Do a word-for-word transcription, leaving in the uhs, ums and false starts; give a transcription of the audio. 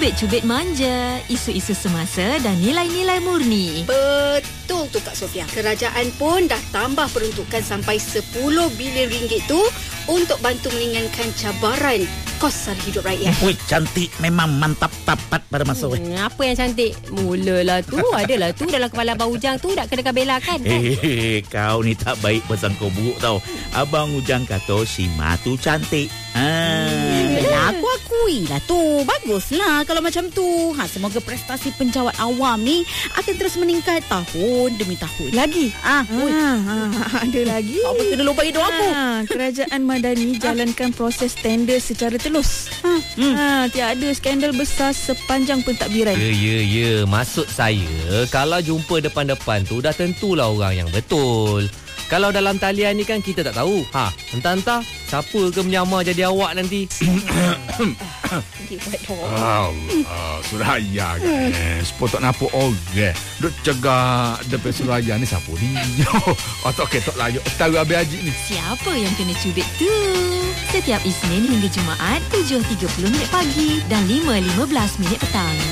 Cubit-cubit manja, isu-isu semasa dan nilai-nilai murni. Betul tu Kak Sofia. Kerajaan pun dah tambah peruntukan sampai sepuluh bilion ringgit tu untuk bantu meringankan cabaran kos sara hidup rakyat. Wih, cantik. Memang mantap tapat pada masa hmm, apa yang cantik? Mulalah tu. Adalah tu dalam kepala Abang Ujang tu nak kena bela kan? Eh, hey, kau ni tak baik pesan kau buruk tau. Abang Ujang kata si Ma tu cantik. Ah. Yelah, aku akui lah tu. Baguslah kalau macam tu. Ha, semoga prestasi penjawat awam ni akan terus meningkat tahun demi tahun. Lagi? Ah, ah, ah ada lagi. Apa kena lupa hidup aku? Ah, Kerajaan Madani jalankan proses tender secara telus. Ha, hmm. ha, tiada skandal besar sepanjang pentadbiran. Ya, ya, ya. Maksud saya, kalau jumpa depan-depan tu dah tentulah orang yang betul. Kalau dalam talian ni kan kita tak tahu. Ha, entah-entah siapa ke menyamar jadi awak nanti. Allah, Suraya kan. Sepotong nampak orang. Duk cegah depan Suraya ni siapa dia? Otak ketok layak tahu habis haji ni. Siapa yang kena cubit tu? Setiap Isnin hingga Jumaat tujuh tiga puluh minit pagi dan lima lima belas minit petang.